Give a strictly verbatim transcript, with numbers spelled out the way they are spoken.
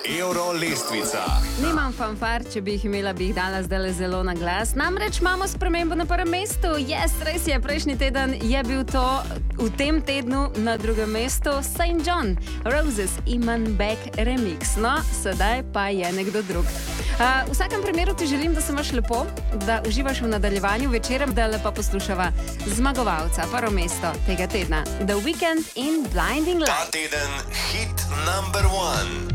Euro lestvica. Nimam fanfar, če bi jih imela, bi jih dala zdaj zelo na glas. Namreč imamo spremembo na prvem mestu. Yes, res je, prejšnji teden je bil to, v tem tednu na drugem mestu Saint John, Roses Iman Beck remix. No, sedaj pa je nekdo drug. Uh, v vsakem primeru ti želim, da se imaš lepo, da uživaš v nadaljevanju večera, da lepa poslušava zmagovalca, prvo mesto tega tedna. The Weeknd in Blinding Lights. Ta teden hit number one.